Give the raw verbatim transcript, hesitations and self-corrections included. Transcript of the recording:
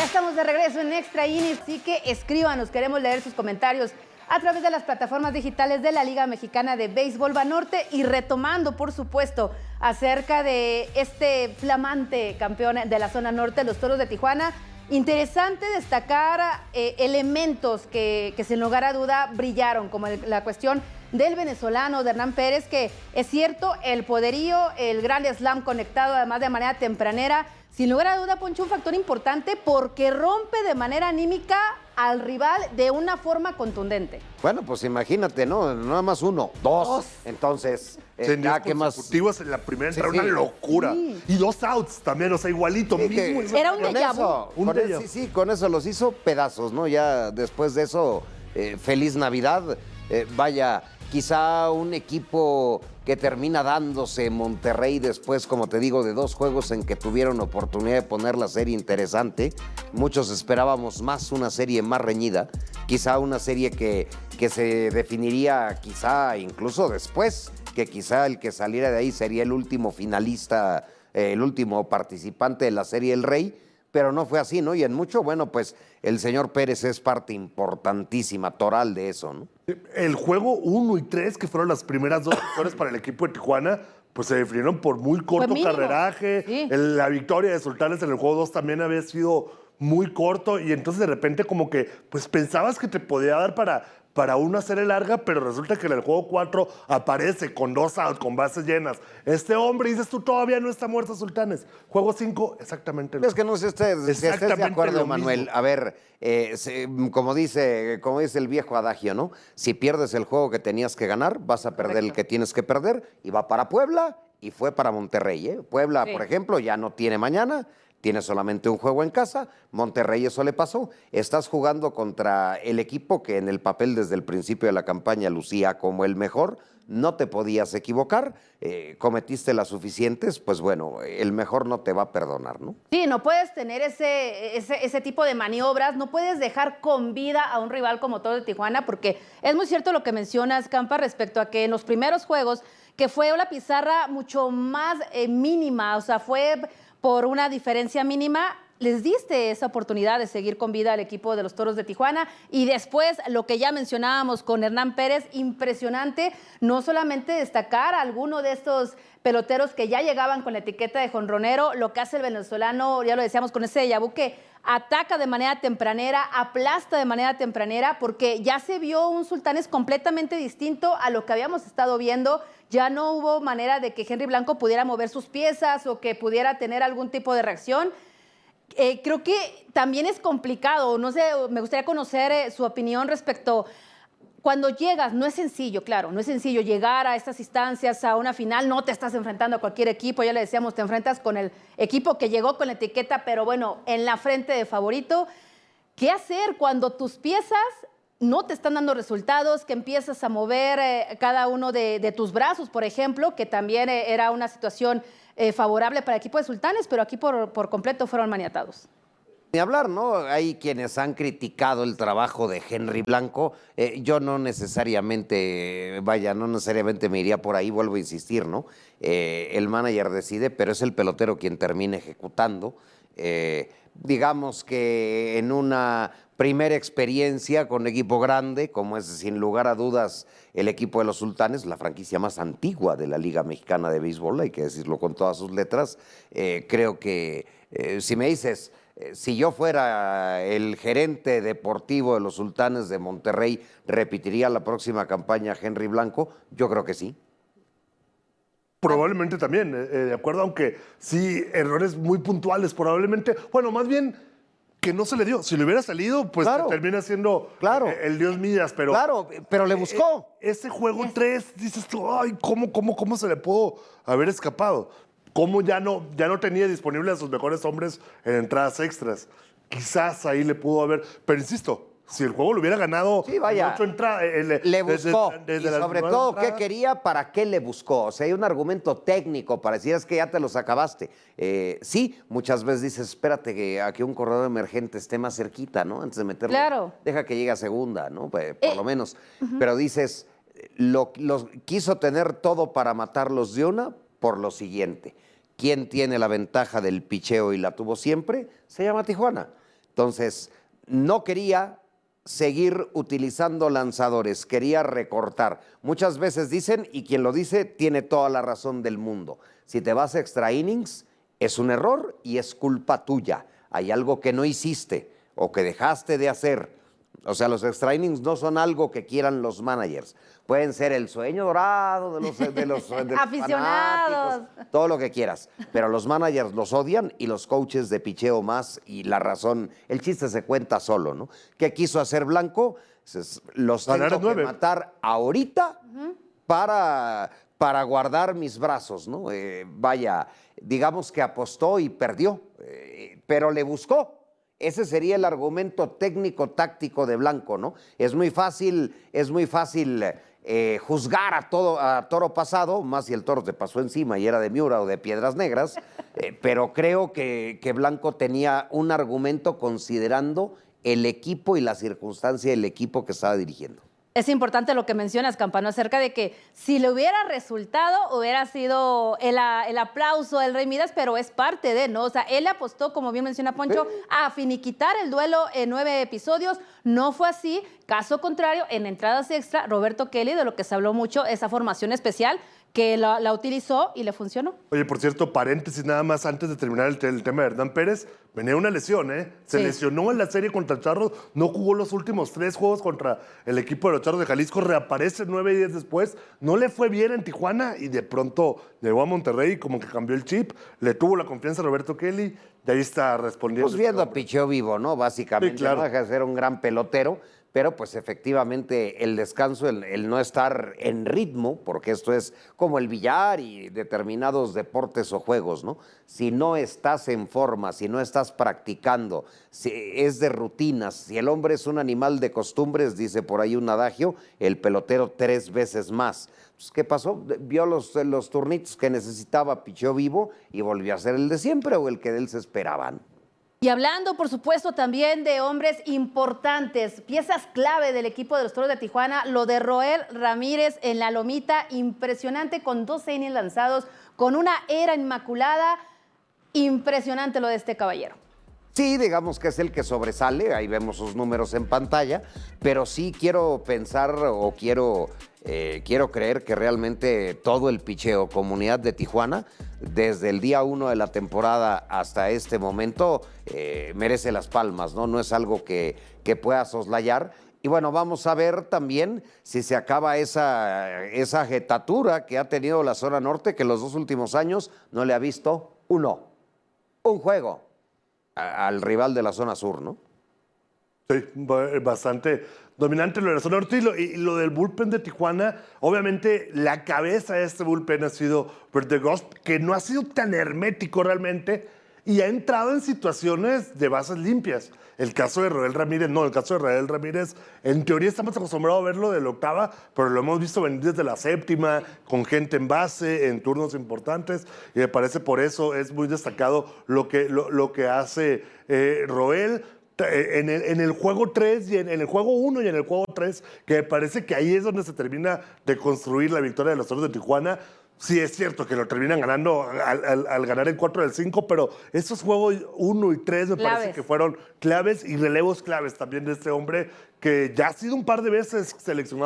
estamos de regreso en Extra Innings, así que escríbanos, queremos leer sus comentarios a través de las plataformas digitales de la Liga Mexicana de Béisbol Banorte y retomando, por supuesto, acerca de este flamante campeón de la zona norte, los Toros de Tijuana. Interesante destacar eh, elementos que, que sin lugar a duda brillaron, como el, la cuestión del venezolano, de Hernán Pérez, que es cierto, el poderío, el gran slam conectado además de manera tempranera, sin lugar a duda, Poncho, un factor importante porque rompe de manera anímica al rival de una forma contundente. Bueno, pues imagínate, ¿no? Nada más uno, dos. dos. Entonces, eh, ya que más. Consecutivos en la primera entrada, sí, una sí. locura. Sí. Y dos outs también, o sea, igualito. Sí, mismo, que, era un déjà vu. Un de, sí, sí, con eso los hizo pedazos, ¿no? Ya después de eso, eh, feliz Navidad. Eh, vaya, quizá un equipo que termina dándose Monterrey después, como te digo, de dos juegos en que tuvieron oportunidad de poner la serie interesante. Muchos esperábamos más, una serie más reñida, quizá una serie que, que se definiría quizá incluso después, que quizá el que saliera de ahí sería el último finalista, eh, el último participante de la Serie El Rey, pero no fue así, ¿no? Y en mucho, bueno, pues el señor Pérez es parte importantísima, toral de eso, ¿no? El juego uno y tres, que fueron las primeras dos victorias para el equipo de Tijuana, pues se definieron por muy corto carreraje. Sí. El, la victoria de Sultanes en el juego dos también había sido muy corto y entonces de repente como que pues pensabas que te podía dar para, para una serie larga, pero resulta que en el juego cuatro aparece con dos outs, con bases llenas. Este hombre, dices tú, todavía no está muerto Sultanes. Juego cinco, exactamente. Es que no sé si estés, si estés de acuerdo, Manuel. A ver, eh, se, como, dice, como dice el viejo adagio, ¿no? Si pierdes el juego que tenías que ganar, vas a perder Correcto. el que tienes que perder. Y va para Puebla y fue para Monterrey, ¿eh? Puebla, sí. por ejemplo, ya no tiene mañana. Tiene solamente un juego en casa, Monterrey eso le pasó. Estás jugando contra el equipo que en el papel desde el principio de la campaña lucía como el mejor, no te podías equivocar, eh, cometiste las suficientes, pues bueno, el mejor no te va a perdonar, ¿no? Sí, no puedes tener ese, ese, ese tipo de maniobras, no puedes dejar con vida a un rival como Toros de Tijuana, porque es muy cierto lo que mencionas, Campa, respecto a que en los primeros juegos, que fue una pizarra mucho más eh, mínima, o sea, fue por una diferencia mínima, les diste esa oportunidad de seguir con vida al equipo de los Toros de Tijuana y después lo que ya mencionábamos con Hernán Pérez, impresionante, no solamente destacar a alguno de estos peloteros que ya llegaban con la etiqueta de jonronero, lo que hace el venezolano, ya lo decíamos con ese déjà vu, que ataca de manera tempranera, aplasta de manera tempranera, porque ya se vio un Sultanes completamente distinto a lo que habíamos estado viendo. Ya no hubo manera de que Henry Blanco pudiera mover sus piezas o que pudiera tener algún tipo de reacción. Eh, creo que también es complicado, no sé, me gustaría conocer eh, su opinión respecto. Cuando llegas, no es sencillo, claro, no es sencillo llegar a estas instancias, a una final, no te estás enfrentando a cualquier equipo, ya le decíamos, te enfrentas con el equipo que llegó con la etiqueta, pero bueno, en la frente de favorito. ¿Qué hacer cuando tus piezas no te están dando resultados, que empiezas a mover eh, cada uno de, de tus brazos, por ejemplo, que también eh, era una situación eh, favorable para el equipo de Sultanes, pero aquí por, por completo fueron maniatados? Ni hablar, ¿no? Hay quienes han criticado el trabajo de Henry Blanco. Eh, yo no necesariamente, vaya, no necesariamente me iría por ahí, vuelvo a insistir, ¿no? Eh, el manager decide, pero es el pelotero quien termina ejecutando. Eh, digamos que en una primera experiencia con equipo grande, como es sin lugar a dudas el equipo de los Sultanes, la franquicia más antigua de la Liga Mexicana de Béisbol, hay que decirlo con todas sus letras, eh, creo que eh, si me dices, eh, si yo fuera el gerente deportivo de los Sultanes de Monterrey, ¿repetiría la próxima campaña Henry Blanco? Yo creo que sí. Probablemente también, eh, de acuerdo, aunque sí, errores muy puntuales, probablemente, bueno, más bien que no se le dio. Si le hubiera salido, pues claro, termina siendo claro, eh, el Dios Midas, pero... Claro, pero le buscó. Eh, ese juego tres, dices tú, ay, ¿cómo, cómo, cómo se le pudo haber escapado? ¿Cómo ya no, ya no tenía disponible a sus mejores hombres en entradas extras? Quizás ahí le pudo haber, pero insisto, si el juego lo hubiera ganado, sí, vaya, ocho entra, eh, le, le buscó. Desde, desde y sobre todo, entradas, ¿qué quería? ¿Para qué le buscó? O sea, hay un argumento técnico para decir es que ya te los acabaste. Eh, sí, muchas veces dices, espérate que, a que un corredor emergente esté más cerquita, ¿no? Antes de meterlo. Claro. Deja que llegue a segunda, ¿no? Por eh, lo menos. Uh-huh. Pero dices, lo, lo, quiso tener todo para matarlos de una por lo siguiente. ¿Quién tiene la ventaja del picheo y la tuvo siempre? Se llama Tijuana. Entonces, no quería seguir utilizando lanzadores, quería recortar. Muchas veces dicen, y quien lo dice tiene toda la razón del mundo, si te vas a extra innings, es un error y es culpa tuya. Hay algo que no hiciste o que dejaste de hacer. O sea, los extra innings no son algo que quieran los managers. Pueden ser el sueño dorado de los, de los, de los aficionados, fanáticos, todo lo que quieras. Pero los managers los odian y los coaches de picheo más. Y la razón, el chiste se cuenta solo, ¿no? ¿Qué quiso hacer Blanco? Los tengo que matar ahorita uh-huh. para, para guardar mis brazos, ¿no? Eh, vaya, digamos que apostó y perdió, eh, pero le buscó. Ese sería el argumento técnico-táctico de Blanco, ¿no? Es muy fácil, es muy fácil eh, juzgar a, todo, a toro pasado, más si el toro te pasó encima y era de Miura o de Piedras Negras, eh, pero creo que, que Blanco tenía un argumento considerando el equipo y la circunstancia del equipo que estaba dirigiendo. Es importante lo que mencionas, Campano, acerca de que si le hubiera resultado, hubiera sido el, el aplauso del Rey Midas, pero es parte de, ¿no? O sea, él apostó, como bien menciona Poncho, ¿sí? a finiquitar el duelo en nueve episodios. No fue así. Caso contrario, en entradas extra, Roberto Kelly, de lo que se habló mucho, esa formación especial, que la, la utilizó y le funcionó. Oye, por cierto, paréntesis nada más antes de terminar el, el tema de Hernán Pérez, venía una lesión, ¿eh? Se sí. lesionó en la serie contra Charros, no jugó los últimos tres juegos contra el equipo de los Charros de Jalisco, reaparece nueve días después, no le fue bien en Tijuana y de pronto llegó a Monterrey y como que cambió el chip, le tuvo la confianza a Roberto Kelly, y ahí está respondiendo. Pues viendo a picheo vivo, ¿no? Básicamente, sí, claro. No deja de ser un gran pelotero, pero pues efectivamente el descanso, el, el no estar en ritmo, porque esto es como el billar y determinados deportes o juegos, ¿no? Si no estás en forma, si no estás practicando, si es de rutinas, si el hombre es un animal de costumbres, dice por ahí un adagio, el pelotero tres veces más. Pues, ¿qué pasó? Vio los, los turnitos que necesitaba, pichó vivo y volvió a ser el de siempre o el que de él se esperaban. Y hablando, por supuesto, también de hombres importantes, piezas clave del equipo de los Toros de Tijuana, lo de Roel Ramírez en la lomita, impresionante, con doce innings lanzados, con una era inmaculada, impresionante lo de este caballero. Sí, digamos que es el que sobresale, ahí vemos sus números en pantalla, pero sí quiero pensar o quiero, eh, quiero creer que realmente todo el picheo, comunidad de Tijuana, desde el día uno de la temporada hasta este momento, eh, merece las palmas, ¿no? No es algo que, que pueda soslayar. Y bueno, vamos a ver también si se acaba esa, esa jetatura que ha tenido la zona norte, que los dos últimos años no le ha visto uno, un juego al rival de la zona sur, ¿no? Sí, bastante dominante lo de la zona norte y lo, y lo del bullpen de Tijuana. Obviamente la cabeza de este bullpen ha sido Verdegost, que no ha sido tan hermético realmente y ha entrado en situaciones de bases limpias. El caso de Roel Ramírez, no, el caso de Roel Ramírez, en teoría estamos acostumbrados a verlo de la octava, pero lo hemos visto venir desde la séptima, con gente en base, en turnos importantes, y me parece por eso es muy destacado lo que, lo, lo que hace eh, Roel. En el, en el juego tres, y en, en el juego uno y en el juego tres, que me parece que ahí es donde se termina de construir la victoria de los Toros de Tijuana. Sí, es cierto que lo terminan ganando al, al, al ganar el cuatro del cinco, pero esos juegos uno y tres me claves. parece que fueron claves y relevos claves también de este hombre que ya ha sido un par de veces seleccionado